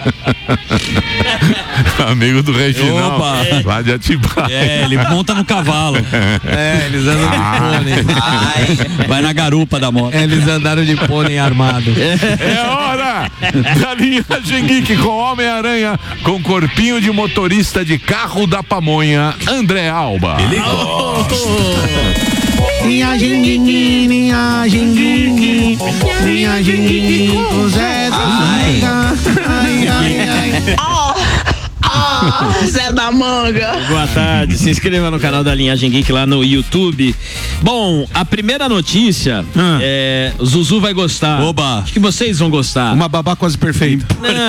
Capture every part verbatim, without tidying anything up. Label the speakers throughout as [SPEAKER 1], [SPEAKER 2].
[SPEAKER 1] Amigo do Reginaldo. Opa. Lá de Atibaia.
[SPEAKER 2] É, ele monta no cavalo.
[SPEAKER 3] É, eles andam ah. de pônei. Ai.
[SPEAKER 2] Vai na garupa da moto.
[SPEAKER 3] É, eles andaram de pônei armado.
[SPEAKER 1] É hora da Linhagem Geek com Homem-Aranha com corpinho de motorista de carro da pamonha, André Alba. Ele gosta.
[SPEAKER 4] Linhagem Geek, Linhagem Geek, Linhagem Geek com Zé da Manga. Ai, ai, ai. Oh, Zé da Manga.
[SPEAKER 5] Boa tarde, se inscreva no canal da Linhagem Geek lá no YouTube. Bom, a primeira notícia hum. é Zuzu vai gostar.
[SPEAKER 2] Oba.
[SPEAKER 5] Acho que vocês vão gostar.
[SPEAKER 2] Uma babá quase perfeita.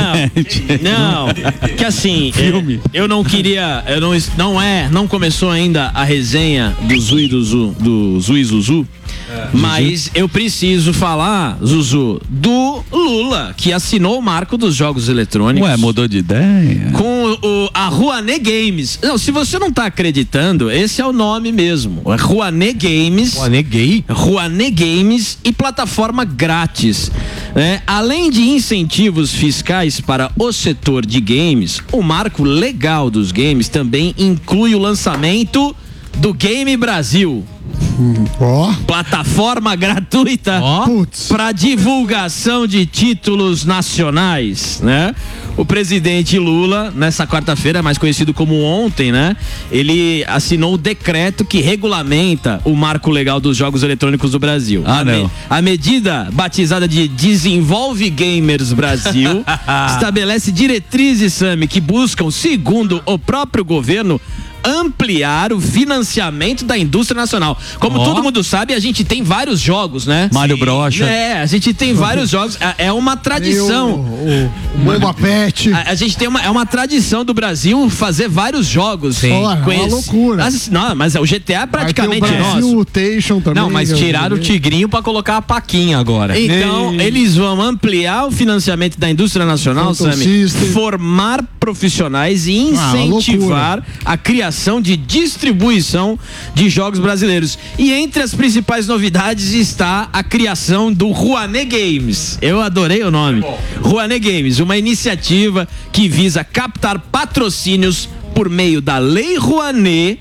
[SPEAKER 5] Não, não, que assim, Filme. É, eu não queria, eu não, não é, não começou ainda a resenha do Zui do Zu, do Zui Zuzu. É. Mas eu preciso falar, Zuzu, do Lula, que assinou o marco dos jogos eletrônicos.
[SPEAKER 2] Ué, mudou de ideia?
[SPEAKER 5] Com o, a Rouanet Games. Não, se você não tá acreditando, esse é o nome mesmo. É Rouanet Games.
[SPEAKER 2] Rouanet Gay?
[SPEAKER 5] Rouanet Games e plataforma grátis. É, além de incentivos fiscais para o setor de games, o marco legal dos games também inclui o lançamento do Game Brasil.
[SPEAKER 4] Oh.
[SPEAKER 5] Plataforma gratuita
[SPEAKER 4] oh.
[SPEAKER 5] para divulgação de títulos nacionais, né? O presidente Lula, nessa quarta-feira, mais conhecido como ontem, né? Ele assinou o decreto que regulamenta o marco legal dos jogos eletrônicos do Brasil.
[SPEAKER 2] Ah,
[SPEAKER 5] a
[SPEAKER 2] não.
[SPEAKER 5] Me, a medida, batizada de Desenvolve Gamers Brasil, estabelece diretrizes, Sami, que buscam, segundo o próprio governo, ampliar o financiamento da indústria nacional. Como oh. todo mundo sabe, a gente tem vários jogos, né?
[SPEAKER 2] Mário Brocha.
[SPEAKER 5] É, a gente tem vários jogos. É uma tradição.
[SPEAKER 4] O, o, o Bomba Pet.
[SPEAKER 5] A, a gente tem uma, é uma tradição do Brasil fazer vários jogos.
[SPEAKER 4] Sim. Oh, é uma loucura.
[SPEAKER 5] As, não, mas o G T A é praticamente nosso.
[SPEAKER 4] Também,
[SPEAKER 2] não, mas tiraram o Tigrinho pra colocar a Paquinha agora.
[SPEAKER 5] Então, Ei. eles vão ampliar o financiamento da indústria nacional, Sami, formar profissionais e incentivar ah, a criação de distribuição de jogos brasileiros. E entre as principais novidades está a criação do Rouanet Games. Eu adorei o nome. Rouanet Games, uma iniciativa que visa captar patrocínios por meio da Lei Rouanet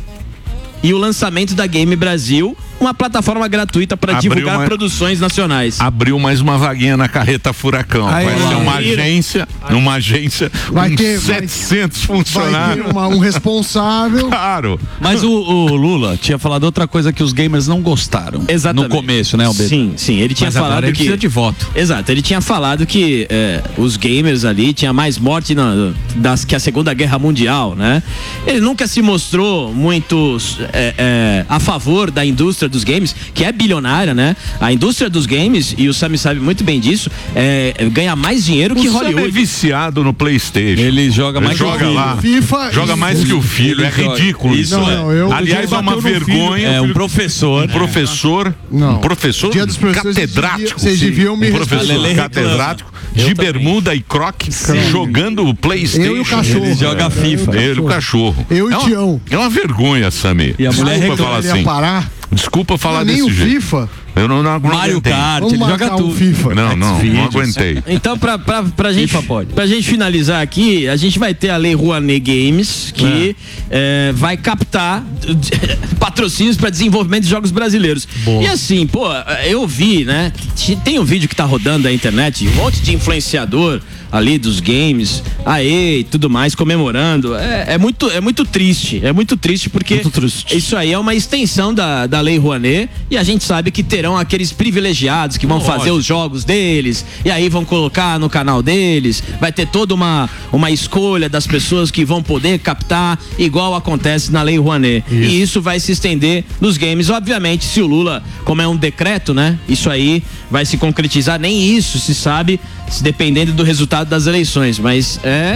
[SPEAKER 5] e o lançamento da Game Brasil, uma plataforma gratuita para divulgar uma, produções nacionais.
[SPEAKER 1] Abriu mais uma vaguinha na carreta furacão. Aí, vai ser uma agência, uma agência
[SPEAKER 4] vai
[SPEAKER 1] com
[SPEAKER 4] ter,
[SPEAKER 1] setecentos
[SPEAKER 4] vai,
[SPEAKER 1] funcionários.
[SPEAKER 4] Vai ter uma, um responsável.
[SPEAKER 1] Claro.
[SPEAKER 2] Mas o, o Lula tinha falado outra coisa que os gamers não gostaram.
[SPEAKER 5] Exatamente.
[SPEAKER 2] No começo, né, Alberto?
[SPEAKER 5] Sim, sim. Ele tinha
[SPEAKER 2] Mas
[SPEAKER 5] falado
[SPEAKER 2] ele
[SPEAKER 5] que
[SPEAKER 2] precisa de voto.
[SPEAKER 5] Exato. Ele tinha falado que é, os gamers ali tinha mais morte na, das, que a Segunda Guerra Mundial, né? Ele nunca se mostrou muito é, é, a favor da indústria dos games, que é bilionária, né? A indústria dos games, e o Sami sabe muito bem disso, é, ganha mais dinheiro o que Hollywood.
[SPEAKER 1] O Sami é viciado no PlayStation.
[SPEAKER 2] Ele joga mais
[SPEAKER 1] ele joga
[SPEAKER 2] que o filho.
[SPEAKER 1] lá.
[SPEAKER 4] FIFA,
[SPEAKER 1] joga
[SPEAKER 4] isso,
[SPEAKER 1] mais que o filho. É ridículo isso.
[SPEAKER 4] Não, não, eu,
[SPEAKER 1] Aliás, é uma vergonha.
[SPEAKER 2] É um professor.
[SPEAKER 1] Um professor.
[SPEAKER 4] Não.
[SPEAKER 1] Um professor
[SPEAKER 4] Dia dos
[SPEAKER 1] catedrático.
[SPEAKER 4] Vocês deviam me
[SPEAKER 1] um professor catedrático de bermuda e croque jogando o PlayStation.
[SPEAKER 4] Eu e o cachorro.
[SPEAKER 2] Ele joga FIFA.
[SPEAKER 1] Ele e o cachorro.
[SPEAKER 4] Eu e o Tião.
[SPEAKER 1] É uma vergonha, Sami.
[SPEAKER 2] E a mulher
[SPEAKER 1] Desculpa falar assim.
[SPEAKER 4] Parar.
[SPEAKER 1] Desculpa falar
[SPEAKER 4] não,
[SPEAKER 1] desse
[SPEAKER 4] nem o
[SPEAKER 1] jeito.
[SPEAKER 4] FIFA.
[SPEAKER 1] Eu não, não, não
[SPEAKER 2] Mario
[SPEAKER 1] aguentei.
[SPEAKER 2] Kart,
[SPEAKER 4] Vamos
[SPEAKER 2] ele joga
[SPEAKER 4] um
[SPEAKER 2] tudo.
[SPEAKER 4] FIFA.
[SPEAKER 1] Não, não, não aguentei.
[SPEAKER 5] Então, pra, pra, pra, gente,
[SPEAKER 2] FIFA pode.
[SPEAKER 5] pra gente finalizar aqui, a gente vai ter a Lei Rouanet Games, que é. É, vai captar patrocínios para desenvolvimento de jogos brasileiros. Boa. E assim, pô, eu vi, né? Tem um vídeo que tá rodando na internet, um monte de influenciador ali dos games, aê, e tudo mais, comemorando. É, é, muito, é muito triste, é muito triste porque
[SPEAKER 2] muito triste.
[SPEAKER 5] Isso aí é uma extensão da, da Lei Rouanet e a gente sabe que terão aqueles privilegiados que vão Lógico. fazer os jogos deles e aí vão colocar no canal deles, vai ter toda uma, uma escolha das pessoas que vão poder captar, igual acontece na Lei Rouanet. Isso. E isso vai se estender nos games. Obviamente, se o Lula, como é um decreto, né? Isso aí vai se concretizar, nem isso se sabe, dependendo do resultado das eleições, mas é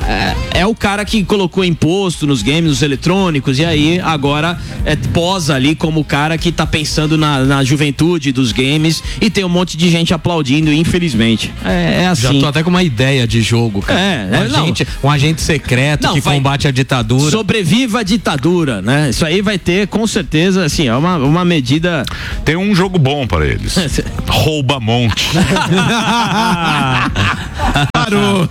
[SPEAKER 5] é, é o cara que colocou imposto nos games, nos eletrônicos, e aí agora é, posa ali como o cara que tá pensando na, na juventude dos games, e tem um monte de gente aplaudindo, infelizmente. É, é assim.
[SPEAKER 3] Já tô até com uma ideia de jogo, cara.
[SPEAKER 5] É,
[SPEAKER 3] um,
[SPEAKER 5] é,
[SPEAKER 3] agente, um agente secreto
[SPEAKER 5] Não,
[SPEAKER 3] que
[SPEAKER 5] vai-
[SPEAKER 3] combate a ditadura.
[SPEAKER 5] Sobreviva a ditadura, né? Isso aí vai ter, com certeza, assim, é uma, uma medida...
[SPEAKER 1] Tem um jogo bom para eles. Rouba Monte.
[SPEAKER 5] Parou.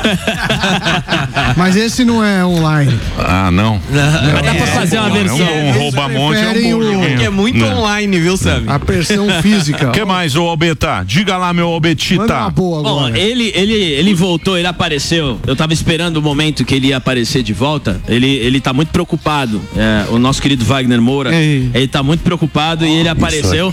[SPEAKER 6] Mas esse não é online.
[SPEAKER 1] Ah, não.
[SPEAKER 5] Mas dá pra fazer uma
[SPEAKER 1] É
[SPEAKER 5] versão.
[SPEAKER 1] um Rouba Monte, é um
[SPEAKER 6] preferem
[SPEAKER 1] bom
[SPEAKER 6] o-
[SPEAKER 1] joguinho.
[SPEAKER 3] Que é muito
[SPEAKER 1] Não.
[SPEAKER 3] online, viu, Sam?
[SPEAKER 6] A versão física.
[SPEAKER 1] O que mais, ô Albeta? Diga lá, meu
[SPEAKER 6] Manda uma
[SPEAKER 1] Albetita.
[SPEAKER 6] boa
[SPEAKER 5] Bom,
[SPEAKER 6] agora.
[SPEAKER 5] ele, ele, ele voltou, ele apareceu. Eu tava esperando o momento que ele ia aparecer de volta. Ele, ele tá muito preocupado. É, o nosso querido Wagner Moura,
[SPEAKER 6] Ei.
[SPEAKER 5] ele tá muito preocupado e ele apareceu.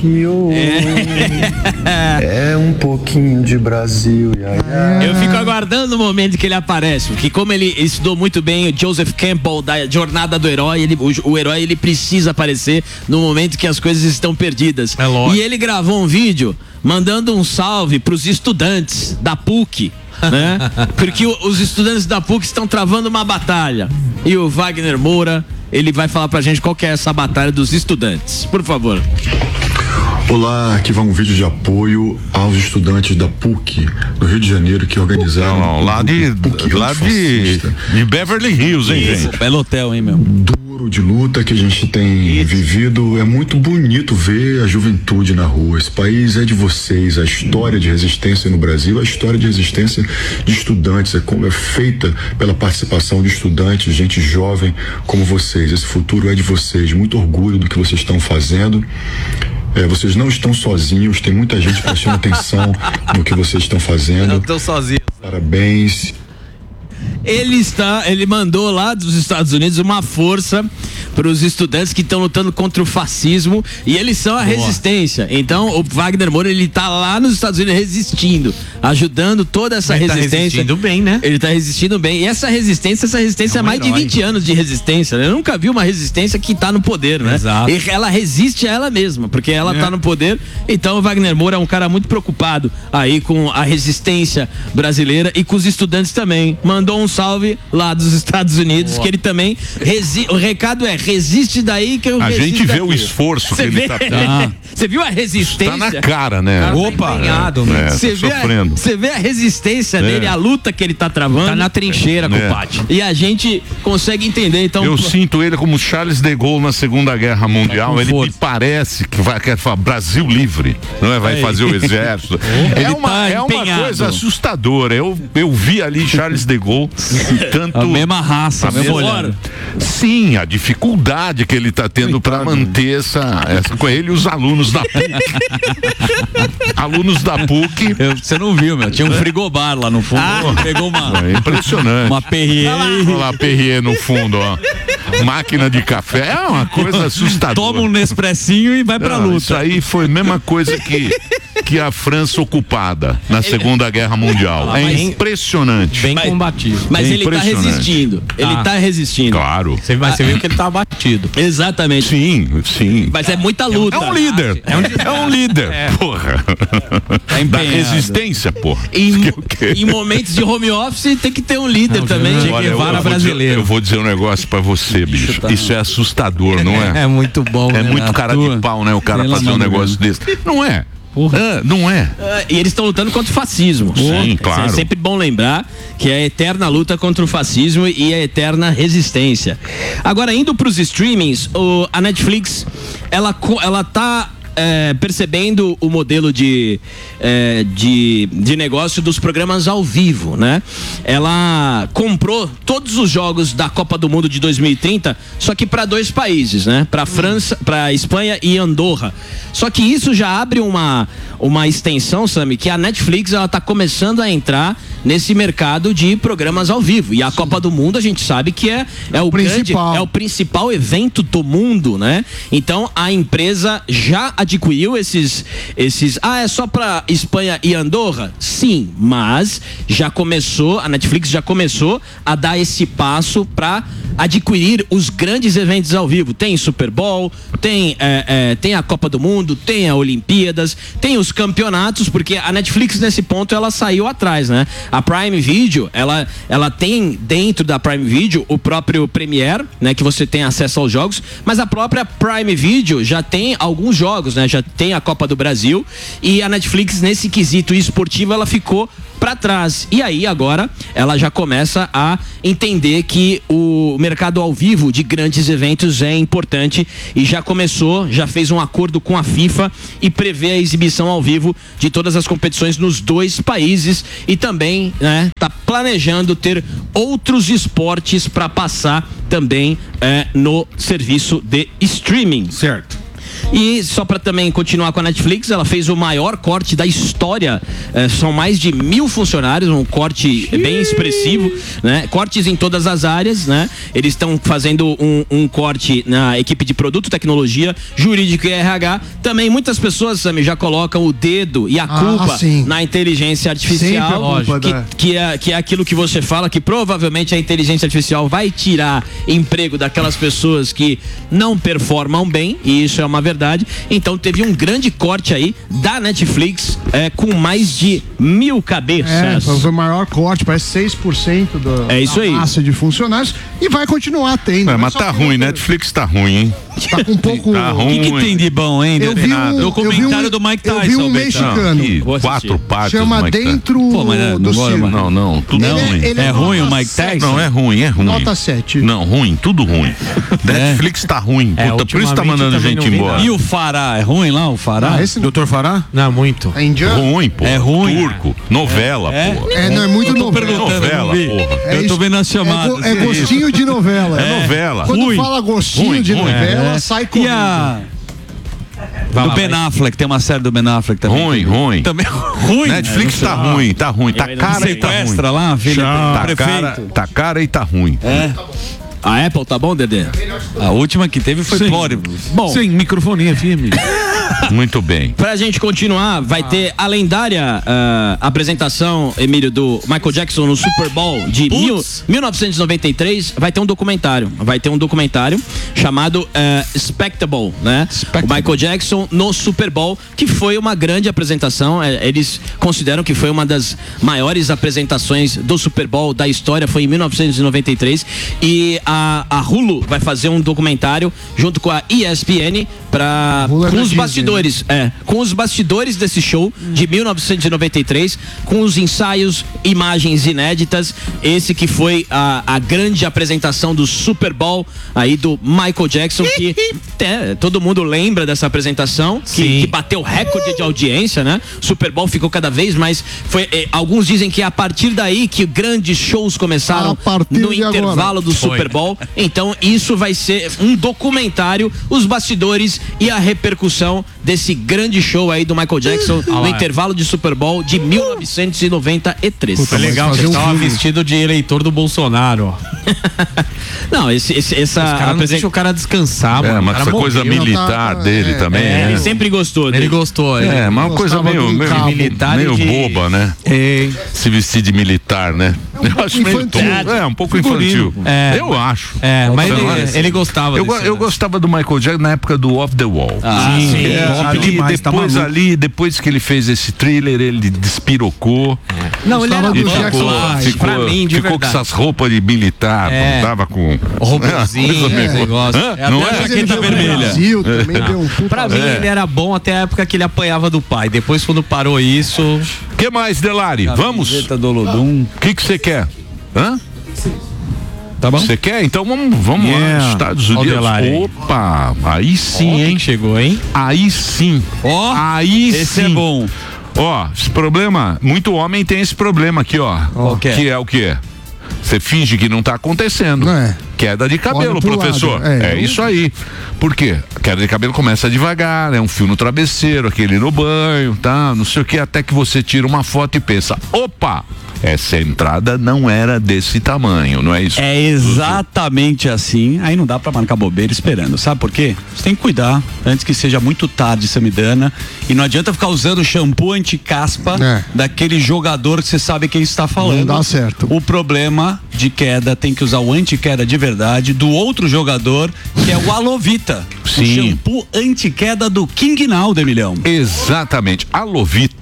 [SPEAKER 7] É um pouquinho de Brasil. ia, ia.
[SPEAKER 5] Eu fico aguardando o momento que ele aparece, porque como ele estudou muito bem o Joseph Campbell da Jornada do Herói, ele, o, o herói ele precisa aparecer no momento que as coisas estão perdidas.
[SPEAKER 3] É lógico.
[SPEAKER 5] E ele gravou um vídeo mandando um salve pros estudantes da P U C, né? Porque o- os estudantes da P U C estão travando uma batalha. E o Wagner Moura, ele vai falar pra gente qual que é essa batalha dos estudantes. Por favor.
[SPEAKER 7] Olá, aqui vai um vídeo de apoio aos estudantes da P U C do Rio de Janeiro que organizaram.
[SPEAKER 1] Não, não, lá de,
[SPEAKER 7] um P U C
[SPEAKER 1] lá de,
[SPEAKER 7] antifascista.
[SPEAKER 1] de Beverly Hills, hein, gente?
[SPEAKER 2] Belo hotel, hein, meu?
[SPEAKER 7] Duro de luta que a gente tem vivido. É muito bonito ver a juventude na rua. Esse país é de vocês. A história de resistência no Brasil é a história de resistência de estudantes. É como é feita pela participação de estudantes, gente jovem como vocês. Esse futuro é de vocês. Muito orgulho do que vocês estão fazendo. É, vocês não estão sozinhos, tem muita gente prestando atenção no que vocês estão fazendo.
[SPEAKER 3] Tô sozinho.
[SPEAKER 7] Parabéns.
[SPEAKER 5] Ele está, ele mandou lá dos Estados Unidos uma força para os estudantes que estão lutando contra o fascismo, e eles são a resistência. Então o Wagner Moura, ele tá lá nos Estados Unidos resistindo, ajudando toda essa
[SPEAKER 3] Ele tá
[SPEAKER 5] resistência.
[SPEAKER 3] resistindo bem, né?
[SPEAKER 5] Ele tá resistindo bem. E essa resistência, essa resistência
[SPEAKER 3] É
[SPEAKER 5] é
[SPEAKER 3] um
[SPEAKER 5] mais de
[SPEAKER 3] herói.
[SPEAKER 5] vinte anos de resistência, né? Eu nunca vi uma resistência que tá no poder, né?
[SPEAKER 3] Exato.
[SPEAKER 5] E ela resiste a ela mesma, porque ela tá no poder. Então o Wagner Moura é um cara muito preocupado aí com a resistência brasileira e com os estudantes também. Mandou um salve lá dos Estados Unidos, que ele também resi... o recado é: resiste daí que eu
[SPEAKER 1] A
[SPEAKER 5] resisto
[SPEAKER 1] gente vê o
[SPEAKER 5] daqui.
[SPEAKER 1] esforço que
[SPEAKER 5] Você
[SPEAKER 1] ele
[SPEAKER 5] vê?
[SPEAKER 1] tá tendo.
[SPEAKER 5] Você viu a resistência?
[SPEAKER 1] Tá na cara, né?
[SPEAKER 3] Opa! Empenhado,
[SPEAKER 1] É, tá
[SPEAKER 5] Você vê, a-
[SPEAKER 1] sofrendo.
[SPEAKER 5] você vê a resistência dele, a luta que ele tá travando.
[SPEAKER 3] Tá na trincheira,
[SPEAKER 1] É.
[SPEAKER 3] compadre.
[SPEAKER 5] E a gente consegue entender, então.
[SPEAKER 1] Eu sinto ele como Charles de Gaulle na Segunda Guerra Mundial.
[SPEAKER 3] com
[SPEAKER 1] Ele me
[SPEAKER 3] força.
[SPEAKER 1] parece que vai quer falar Brasil livre, não é? Vai fazer o exército. É
[SPEAKER 5] Ele
[SPEAKER 1] uma,
[SPEAKER 5] tá
[SPEAKER 1] é uma
[SPEAKER 5] empenhado.
[SPEAKER 1] coisa assustadora. Eu, eu vi ali Charles de Gaulle tanto
[SPEAKER 2] A mesma raça,
[SPEAKER 1] a
[SPEAKER 2] a mesma
[SPEAKER 1] mesma-
[SPEAKER 2] olhada.
[SPEAKER 1] Sim, a dificuldade que ele está tendo para manter essa, essa com ele e os alunos da P U C. Alunos da P U C.
[SPEAKER 2] Eu- Você não viu, meu? Tinha um frigobar lá no fundo. Pegou uma,
[SPEAKER 1] É impressionante.
[SPEAKER 2] uma Perrier e
[SPEAKER 1] Olha lá, Perrier no fundo, ó. Máquina de café é uma coisa assustadora.
[SPEAKER 2] toma um Nespressinho e vai pra
[SPEAKER 1] Não,
[SPEAKER 2] luta.
[SPEAKER 1] Isso aí foi a mesma coisa que, que a França ocupada na Segunda Guerra Mundial. É
[SPEAKER 5] mas-
[SPEAKER 1] impressionante.
[SPEAKER 3] Bem
[SPEAKER 5] Mas-
[SPEAKER 3] combatido.
[SPEAKER 5] Mas
[SPEAKER 1] É
[SPEAKER 5] ele tá
[SPEAKER 1] impressionante.
[SPEAKER 5] resistindo. Ele
[SPEAKER 3] Tá.
[SPEAKER 5] tá resistindo.
[SPEAKER 1] Claro.
[SPEAKER 3] Você, mas você viu que ele tá abatido.
[SPEAKER 5] Exatamente.
[SPEAKER 1] Sim, sim.
[SPEAKER 5] Mas é muita luta.
[SPEAKER 1] É um líder. É um líder. Porra. Da
[SPEAKER 2] empenhado.
[SPEAKER 1] resistência, porra.
[SPEAKER 5] Em,
[SPEAKER 1] Que o quê?
[SPEAKER 5] em momentos de home office tem que ter um líder
[SPEAKER 3] Não,
[SPEAKER 5] também.
[SPEAKER 3] Che
[SPEAKER 1] Olha, eu,
[SPEAKER 3] Guevara
[SPEAKER 1] eu vou dizer,
[SPEAKER 3] brasileiro.
[SPEAKER 1] eu vou dizer um negócio pra você, bicho. Isso é assustador, não é?
[SPEAKER 3] É muito bom,
[SPEAKER 1] É
[SPEAKER 3] né?
[SPEAKER 1] muito cara
[SPEAKER 2] tua.
[SPEAKER 1] de pau, né? O cara
[SPEAKER 2] Pelo
[SPEAKER 1] fazer um
[SPEAKER 2] amor de
[SPEAKER 1] negócio desse. Não é. Ah, não é.
[SPEAKER 5] Ah, e eles estão lutando contra o fascismo.
[SPEAKER 1] Sim,
[SPEAKER 5] É
[SPEAKER 1] claro.
[SPEAKER 5] sempre bom lembrar que é a eterna luta contra o fascismo e a eterna resistência. Agora, indo para os streamings, o- a Netflix, ela, co- ela tá é, percebendo o modelo de, é, de, de negócio dos programas ao vivo, né? Ela comprou todos os jogos da Copa do Mundo de dois mil e trinta, só que para dois países, né? Para França, para Espanha e Andorra. Só que isso já abre uma, uma extensão, Sami, que a Netflix ela tá começando a entrar nesse mercado de programas ao vivo. E a Copa do Mundo a gente sabe que é, é o grande,
[SPEAKER 6] principal.
[SPEAKER 5] é o principal evento do mundo, né? Então a empresa já adquiriu esses esses ah, é só para Espanha e Andorra? Sim, mas já começou, a Netflix já começou a dar esse passo para adquirir os grandes eventos ao vivo. Tem Super Bowl, tem é, é, tem a Copa do Mundo, tem a Olimpíadas, tem os campeonatos, porque a Netflix nesse ponto ela saiu atrás, né? A Prime Video, ela, ela tem dentro da Prime Video o próprio Premiere, né, que você tem acesso aos jogos, mas a própria Prime Video já tem alguns jogos, né? Já tem a Copa do Brasil e a Netflix nesse quesito esportivo ela ficou para trás. E aí agora ela já começa a entender que o mercado ao vivo de grandes eventos é importante e já começou, já fez um acordo com a FIFA e prevê a exibição ao vivo de todas as competições nos dois países e também, né, tá planejando ter outros esportes para passar também é, no serviço de streaming.
[SPEAKER 2] Certo.
[SPEAKER 5] E só para também continuar com a Netflix, ela fez o maior corte da história. É, são mais de mil funcionários, um corte bem expressivo, né? Cortes em todas as áreas, né? Eles estão fazendo um, um corte na equipe de produto, tecnologia, jurídico e R H. Também muitas pessoas, Sammy, já colocam o dedo e a culpa
[SPEAKER 6] ah,
[SPEAKER 5] na inteligência artificial,
[SPEAKER 6] culpa,
[SPEAKER 5] que,
[SPEAKER 6] né?
[SPEAKER 5] que, é, que é aquilo que você fala, que provavelmente a inteligência artificial vai tirar emprego daquelas pessoas que não performam bem, e isso é uma verdade. Então teve um grande corte aí da Netflix é, com mais de mil cabeças.
[SPEAKER 6] É, foi o maior corte, parece seis por cento do,
[SPEAKER 5] é isso
[SPEAKER 6] da
[SPEAKER 5] aí.
[SPEAKER 6] massa de funcionários e vai continuar tendo.
[SPEAKER 1] É, mas tá ruim, Netflix tá ruim, hein?
[SPEAKER 6] Tá com um pouco...
[SPEAKER 1] Tá
[SPEAKER 2] O
[SPEAKER 1] ruim.
[SPEAKER 2] que, que tem de bom, hein?
[SPEAKER 6] Eu vi um,
[SPEAKER 2] documentário
[SPEAKER 6] eu vi um,
[SPEAKER 2] do Mike
[SPEAKER 6] eu
[SPEAKER 2] Tyson.
[SPEAKER 6] vi um
[SPEAKER 2] Betão.
[SPEAKER 6] mexicano.
[SPEAKER 1] Ih,
[SPEAKER 5] Vou assistir.
[SPEAKER 1] quatro partes.
[SPEAKER 6] Chama
[SPEAKER 1] do Mike Tyson.
[SPEAKER 6] Dentro
[SPEAKER 2] Pô, mas é,
[SPEAKER 6] do
[SPEAKER 2] não gosto,
[SPEAKER 6] Circo.
[SPEAKER 1] Não, não, tudo
[SPEAKER 6] Ele é-
[SPEAKER 1] ruim.
[SPEAKER 6] ele
[SPEAKER 2] É
[SPEAKER 6] nota
[SPEAKER 2] ruim o Mike
[SPEAKER 6] sete.
[SPEAKER 2] Tyson?
[SPEAKER 1] Não, é ruim, é ruim.
[SPEAKER 6] Nota sete.
[SPEAKER 1] Não, ruim, tudo ruim. Netflix tá ruim.
[SPEAKER 3] É,
[SPEAKER 1] Puta, por isso tá
[SPEAKER 3] ultimamente
[SPEAKER 1] mandando
[SPEAKER 3] também
[SPEAKER 1] gente
[SPEAKER 3] não vi
[SPEAKER 1] embora.
[SPEAKER 2] E o Fará? É ruim lá, o Fará?
[SPEAKER 6] Ah, esse não-
[SPEAKER 2] doutor Fará?
[SPEAKER 3] Não, muito.
[SPEAKER 6] É indiano?
[SPEAKER 1] Ruim, pô.
[SPEAKER 2] É ruim.
[SPEAKER 1] Turco. Novela,
[SPEAKER 2] É?
[SPEAKER 1] pô.
[SPEAKER 6] É, não, é muito
[SPEAKER 2] Eu tô
[SPEAKER 6] novela.
[SPEAKER 2] perguntando,
[SPEAKER 1] Novela,
[SPEAKER 2] eu não vi.
[SPEAKER 1] porra.
[SPEAKER 6] É
[SPEAKER 2] Eu tô
[SPEAKER 6] isso.
[SPEAKER 2] vendo as
[SPEAKER 6] É,
[SPEAKER 2] chamadas.
[SPEAKER 6] go- é gostinho de novela.
[SPEAKER 1] É novela.
[SPEAKER 6] Quando
[SPEAKER 2] Ruim.
[SPEAKER 6] fala gostinho
[SPEAKER 1] Ruim,
[SPEAKER 6] de
[SPEAKER 1] ruim.
[SPEAKER 6] novela,
[SPEAKER 2] É.
[SPEAKER 6] sai
[SPEAKER 2] E
[SPEAKER 6] correndo.
[SPEAKER 2] a...
[SPEAKER 3] Vai
[SPEAKER 2] do
[SPEAKER 3] lá,
[SPEAKER 2] Ben
[SPEAKER 3] vai.
[SPEAKER 2] Affleck, tem uma série do Ben Affleck também.
[SPEAKER 1] Ruim, ruim.
[SPEAKER 2] Também ruim.
[SPEAKER 1] Netflix tá ruim, tá ruim. Tá
[SPEAKER 5] Eu ainda não
[SPEAKER 1] cara e tá ruim.
[SPEAKER 2] Sequestra lá, a filha do
[SPEAKER 1] Tá
[SPEAKER 2] prefeito.
[SPEAKER 1] cara, tá cara e tá ruim.
[SPEAKER 2] É.
[SPEAKER 5] A Apple tá bom, Dedê?
[SPEAKER 2] A última que teve foi
[SPEAKER 1] Sim.
[SPEAKER 2] Pluribus.
[SPEAKER 5] Bom,
[SPEAKER 2] Sim, microfonia firme.
[SPEAKER 1] Muito bem.
[SPEAKER 5] pra gente continuar, vai ter a lendária ah, apresentação, Emílio, do Michael Jackson no Super Bowl de mil, mil novecentos e noventa e três. Vai ter um documentário. Vai ter um documentário chamado eh, Spectacle, né? O Michael Jackson no Super Bowl, que foi uma grande apresentação. Eh, Eles consideram que foi uma das maiores apresentações do Super Bowl da história. Foi em mil novecentos e noventa e três. E a, a Hulu vai fazer um documentário junto com a E S P N para
[SPEAKER 6] Hulu é
[SPEAKER 5] com
[SPEAKER 6] da
[SPEAKER 5] os
[SPEAKER 6] Disney,
[SPEAKER 5] bastidores, é, com os bastidores desse show de mil novecentos e noventa e três, com os ensaios, imagens inéditas, esse que foi a, a grande apresentação do Super Bowl aí do Michael Jackson, que é, todo mundo lembra dessa apresentação, que, que bateu recorde de audiência, né? Super Bowl ficou cada vez mais, foi, eh, alguns dizem que é a partir daí que grandes shows começaram
[SPEAKER 6] A partir
[SPEAKER 5] no
[SPEAKER 6] de
[SPEAKER 5] intervalo
[SPEAKER 6] agora.
[SPEAKER 5] do Super Bowl. Então isso vai ser um documentário, os bastidores e a repercussão desse grande show aí do Michael Jackson no intervalo de Super Bowl de mil novecentos e noventa e três.
[SPEAKER 3] Foi legal que
[SPEAKER 6] fazer
[SPEAKER 3] ele
[SPEAKER 6] um
[SPEAKER 3] tava
[SPEAKER 6] filme.
[SPEAKER 3] vestido de eleitor do Bolsonaro, ó.
[SPEAKER 5] Não, esse, esse, essa
[SPEAKER 3] Os caras não
[SPEAKER 5] apresenta-
[SPEAKER 3] deixam o cara descansar,
[SPEAKER 1] É,
[SPEAKER 3] mano. O
[SPEAKER 1] mas
[SPEAKER 3] cara
[SPEAKER 1] essa coisa
[SPEAKER 3] morreu.
[SPEAKER 1] militar
[SPEAKER 6] tá-
[SPEAKER 1] dele
[SPEAKER 6] é,
[SPEAKER 1] também,
[SPEAKER 5] É,
[SPEAKER 1] né?
[SPEAKER 5] ele sempre gostou
[SPEAKER 3] Ele
[SPEAKER 5] dele.
[SPEAKER 3] gostou. Ele...
[SPEAKER 1] É, mas uma coisa
[SPEAKER 6] Gostava
[SPEAKER 1] meio,
[SPEAKER 6] do
[SPEAKER 1] meio,
[SPEAKER 6] cabo.
[SPEAKER 3] militar
[SPEAKER 1] meio
[SPEAKER 3] de-
[SPEAKER 1] boba, né? Se vestir de militar, né? Eu acho meio
[SPEAKER 6] infantil.
[SPEAKER 1] tonto. É, um pouco
[SPEAKER 3] Figurino.
[SPEAKER 1] infantil.
[SPEAKER 3] É.
[SPEAKER 1] Eu acho.
[SPEAKER 3] É, mas
[SPEAKER 1] Você
[SPEAKER 3] ele,
[SPEAKER 1] não acha?
[SPEAKER 3] ele gostava
[SPEAKER 1] Eu, go-
[SPEAKER 3] desse
[SPEAKER 1] eu
[SPEAKER 3] negócio.
[SPEAKER 1] gostava do Michael Jackson na época do Off the Wall.
[SPEAKER 2] Ah, sim.
[SPEAKER 1] É,
[SPEAKER 2] Top
[SPEAKER 1] ali,
[SPEAKER 2] demais, tá
[SPEAKER 1] depois
[SPEAKER 2] maluco.
[SPEAKER 1] ali, depois que ele fez esse thriller, ele despirocou.
[SPEAKER 3] Não, ele era
[SPEAKER 6] Gostava
[SPEAKER 1] E
[SPEAKER 6] do
[SPEAKER 3] bom.
[SPEAKER 6] Jackson
[SPEAKER 1] ficou,
[SPEAKER 6] Five.
[SPEAKER 1] ficou,
[SPEAKER 3] Pra mim, de
[SPEAKER 1] ficou com
[SPEAKER 3] verdade.
[SPEAKER 1] essas roupas de militar,
[SPEAKER 3] É.
[SPEAKER 1] tava com
[SPEAKER 3] O robôzinho,
[SPEAKER 1] Coisa meio-
[SPEAKER 3] esse negócio.
[SPEAKER 1] Hã?
[SPEAKER 3] É,
[SPEAKER 1] Não
[SPEAKER 3] até
[SPEAKER 1] é?
[SPEAKER 3] a
[SPEAKER 6] Mas ele
[SPEAKER 3] jaqueta
[SPEAKER 6] veio pro
[SPEAKER 3] vermelha.
[SPEAKER 6] Brasil, também deu um puta...
[SPEAKER 3] Pra mim,
[SPEAKER 1] É.
[SPEAKER 3] ele era bom até a época que ele apanhava do pai. Depois, quando parou isso...
[SPEAKER 1] O que mais, Delari? Vamos?
[SPEAKER 2] Camiseta do Olodum.
[SPEAKER 1] O que que você quer? Hã?
[SPEAKER 3] Tá bom?
[SPEAKER 1] Você quer? Então vamos, vamos
[SPEAKER 2] Yeah.
[SPEAKER 1] lá, Estados
[SPEAKER 3] Ó o
[SPEAKER 1] Unidos.
[SPEAKER 3] Delari aí.
[SPEAKER 1] Opa, aí sim,
[SPEAKER 3] Ó,
[SPEAKER 1] hein?
[SPEAKER 3] quem chegou, hein?
[SPEAKER 1] Aí sim.
[SPEAKER 2] Ó,
[SPEAKER 1] Aí
[SPEAKER 2] esse
[SPEAKER 1] sim.
[SPEAKER 2] é bom.
[SPEAKER 1] Ó, esse problema, muito homem tem esse problema aqui, ó.
[SPEAKER 2] Qual que é?
[SPEAKER 1] Que é o quê? Você finge que não tá acontecendo.
[SPEAKER 6] É.
[SPEAKER 1] Queda de cabelo,
[SPEAKER 6] Olha pro
[SPEAKER 1] professor.
[SPEAKER 6] lado. É,
[SPEAKER 1] É,
[SPEAKER 6] eu-
[SPEAKER 1] isso aí. Por quê? Queda de cabelo começa devagar, é um fio no travesseiro, aquele no banho, tá? Não sei o que, até que você tira uma foto e pensa, opa, essa entrada não era desse tamanho, não é isso?
[SPEAKER 2] É exatamente assim. Aí não dá pra marcar bobeira esperando. Sabe por quê? Você tem que cuidar antes que seja muito tarde, Samidana. E não adianta ficar usando shampoo anti-caspa
[SPEAKER 6] É.
[SPEAKER 2] daquele jogador que você sabe quem está falando.
[SPEAKER 6] Não dá certo.
[SPEAKER 2] O problema de queda tem que usar o anti-queda de verdade do outro jogador, que é o Alovita.
[SPEAKER 1] Sim.
[SPEAKER 2] O shampoo anti-queda do King Now, Demilhão.
[SPEAKER 1] Exatamente. A Lovita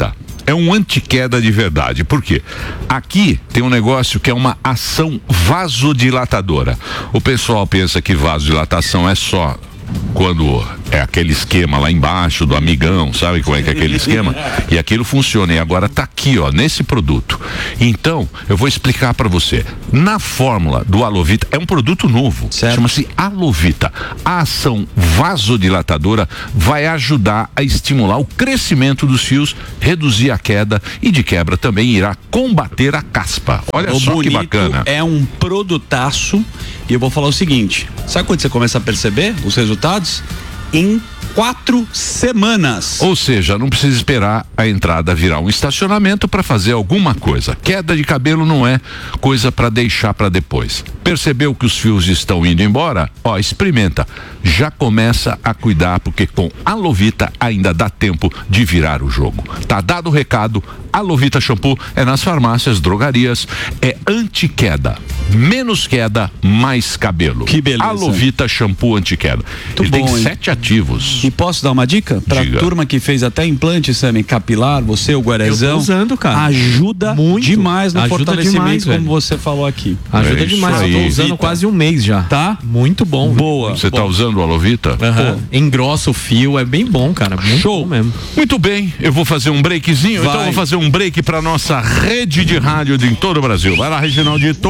[SPEAKER 1] é um antiqueda de verdade. Por quê? Aqui tem um negócio que é uma ação vasodilatadora. O pessoal pensa que vasodilatação é só quando é aquele esquema lá embaixo do amigão, sabe como é que é aquele esquema? E aquilo funciona, e agora tá aqui, ó, nesse produto. Então, eu vou explicar para você. Na fórmula do Alovita, é um produto novo, chama-se Alovita. A ação vasodilatadora vai ajudar a estimular o crescimento dos fios, reduzir a queda e de quebra também irá combater a caspa. Olha
[SPEAKER 2] o
[SPEAKER 1] só que
[SPEAKER 2] bonito
[SPEAKER 1] bacana.
[SPEAKER 2] É um produtaço, e eu vou falar o seguinte, sabe quando você começa a perceber os resultados? Em quatro semanas.
[SPEAKER 1] Ou seja, não precisa esperar a entrada virar um estacionamento para fazer alguma coisa. Queda de cabelo não é coisa para deixar para depois. Percebeu que os fios estão indo embora? Ó, experimenta. Já começa a cuidar, porque com Alovita ainda dá tempo de virar o jogo. Tá dado o recado. Alovita Shampoo é nas farmácias, drogarias, é anti-queda. Menos queda, mais cabelo.
[SPEAKER 2] Que beleza.
[SPEAKER 1] Alovita Shampoo anti-queda. Ele
[SPEAKER 2] bom,
[SPEAKER 1] tem
[SPEAKER 2] hein?
[SPEAKER 1] sete ativos.
[SPEAKER 2] E posso dar uma dica? Pra
[SPEAKER 1] Diga.
[SPEAKER 2] turma que fez até implante, Sammy, capilar, você, o Guarezão.
[SPEAKER 5] Eu tô usando, cara.
[SPEAKER 2] Ajuda
[SPEAKER 5] Muito.
[SPEAKER 2] demais no
[SPEAKER 5] Ajuda
[SPEAKER 2] fortalecimento,
[SPEAKER 5] demais,
[SPEAKER 2] como
[SPEAKER 5] velho.
[SPEAKER 2] você falou aqui.
[SPEAKER 5] Ajuda
[SPEAKER 1] É isso
[SPEAKER 5] demais,
[SPEAKER 1] aí.
[SPEAKER 5] eu tô usando
[SPEAKER 2] Vita.
[SPEAKER 5] quase um mês já.
[SPEAKER 2] Tá?
[SPEAKER 5] Muito bom.
[SPEAKER 2] Boa.
[SPEAKER 1] Você tá
[SPEAKER 2] Bom.
[SPEAKER 1] usando o Alovita?
[SPEAKER 5] Aham. Engrossa o fio, é bem bom, cara. Muito
[SPEAKER 1] Show
[SPEAKER 5] bom mesmo.
[SPEAKER 1] Muito bem, eu vou fazer um breakzinho,
[SPEAKER 2] Vai.
[SPEAKER 1] então eu vou fazer um break pra nossa rede de rádio de em todo o Brasil. Vai lá, Reginaldito.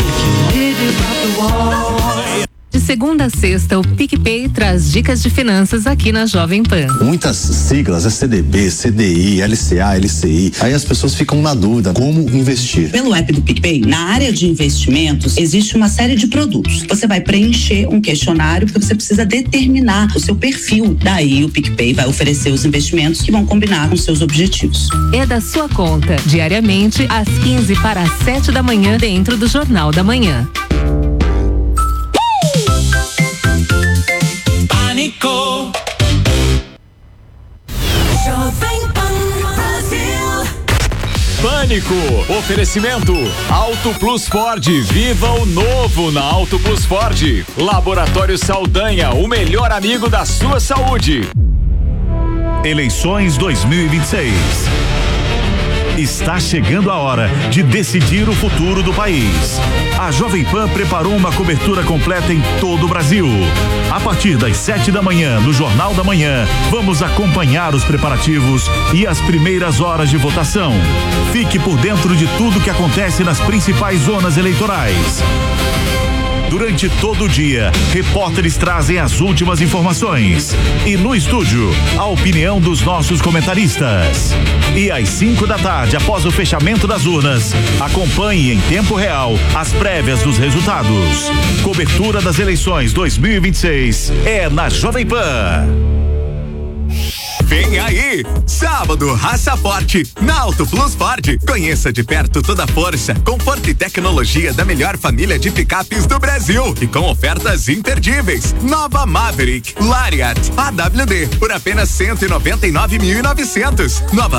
[SPEAKER 8] De segunda a sexta, o PicPay traz dicas de finanças aqui na Jovem Pan.
[SPEAKER 9] Muitas siglas, é C D B, C D I, L C A, L C I. Aí as pessoas ficam na dúvida como investir.
[SPEAKER 10] Pelo app do PicPay, na área de investimentos, existe uma série de produtos. Você vai preencher um questionário porque você precisa determinar o seu perfil. Daí o PicPay vai oferecer os investimentos que vão combinar com seus objetivos.
[SPEAKER 8] É da sua conta, diariamente, às quinze para as sete da manhã, dentro do Jornal da Manhã.
[SPEAKER 11] Pânico. Jovem Pan Brasil.
[SPEAKER 12] Pânico, oferecimento Auto Plus Ford, viva o novo na Auto Plus Ford. Laboratório Saldanha, o melhor amigo da sua saúde.
[SPEAKER 13] Eleições dois mil e vinte e seis. Está chegando a hora de decidir o futuro do país. A Jovem Pan preparou uma cobertura completa em todo o Brasil. A partir das sete da manhã, no Jornal da Manhã, vamos acompanhar os preparativos e as primeiras horas de votação. Fique por dentro de tudo que acontece nas principais zonas eleitorais. Durante todo o dia, repórteres trazem as últimas informações. E no estúdio, a opinião dos nossos comentaristas. E às cinco da tarde, após o fechamento das urnas, acompanhe em tempo real as prévias dos resultados. Cobertura das eleições dois mil e vinte e seis é na Jovem Pan.
[SPEAKER 14] Vem aí, sábado, Raça Forte, na Auto Plus Ford. Conheça de perto toda a força, conforto e tecnologia da melhor família de picapes do Brasil e com ofertas imperdíveis. Nova Maverick, Lariat, A W D por apenas cento e noventa e nove mil e novecentos. Nova